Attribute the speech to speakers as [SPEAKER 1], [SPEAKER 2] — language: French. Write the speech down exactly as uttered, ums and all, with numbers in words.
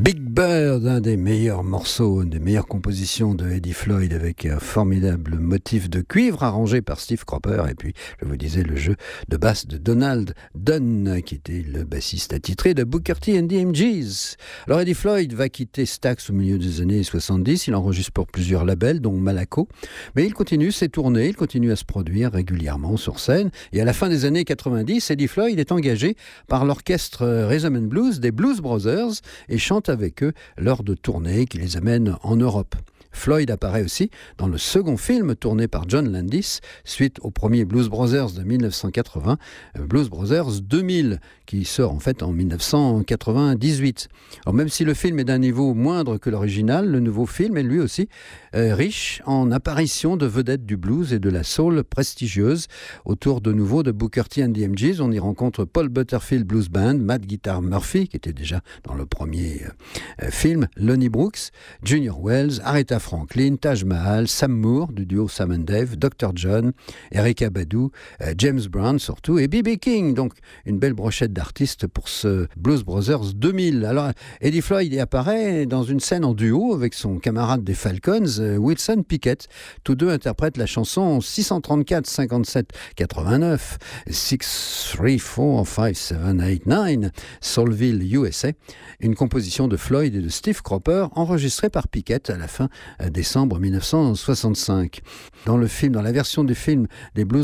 [SPEAKER 1] Big Bird, un des meilleurs morceaux, une des meilleures compositions de Eddie Floyd avec un formidable motif de cuivre arrangé par Steve Cropper et puis, je vous disais, le jeu de basse de Donald Dunn qui était le bassiste attitré de Booker T and the M Gs. Alors Eddie Floyd va quitter Stax au milieu des années soixante-dix, il enregistre pour plusieurs labels dont Malaco, mais il continue ses tournées, il continue à se produire régulièrement sur scène et à la fin des années quatre-vingt-dix, Eddie Floyd est engagé par l'orchestre Rhythm and Blues des Blues Brothers et chante avec eux lors de tournées qui les amènent en Europe. Floyd apparaît aussi dans le second film tourné par John Landis, suite au premier Blues Brothers de dix-neuf cent quatre-vingts, Blues Brothers deux mille, qui sort en fait en dix-neuf cent quatre-vingt-dix-huit. Alors même si le film est d'un niveau moindre que l'original, le nouveau film est lui aussi euh, riche en apparitions de vedettes du blues et de la soul prestigieuses. Autour de nouveau de Booker T and the M Gs, on y rencontre Paul Butterfield Blues Band, Matt Guitar Murphy, qui était déjà dans le premier euh, film, Lonnie Brooks, Junior Wells, Aretha Franklin, Taj Mahal, Sam Moore du duo Sam and Dave, docteur John, Erykah Badu, euh, James Brown surtout et B B King. Donc une belle brochette d'artistes pour ce Blues Brothers deux mille. Alors Eddie Floyd y apparaît dans une scène en duo avec son camarade des Falcons, euh, Wilson Pickett. Tous deux interprètent la chanson six cent trente-quatre cinquante-sept quatre-vingt-neuf, six three four five seven eight nine, Soulville, U S A, une composition de Floyd et de Steve Cropper enregistrée par Pickett à la fin décembre dix-neuf cent soixante-cinq. Dans le film, dans la version du film des Blues